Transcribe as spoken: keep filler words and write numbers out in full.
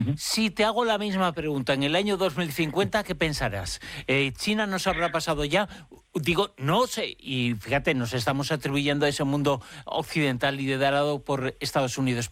Ujú. Si te hago la misma pregunta en el año dos mil cincuenta, ¿qué pensarás? Eh, ¿China nos habrá pasado ya? Digo, no sé, y fíjate, nos estamos atribuyendo a ese mundo occidental liderado por Estados Unidos.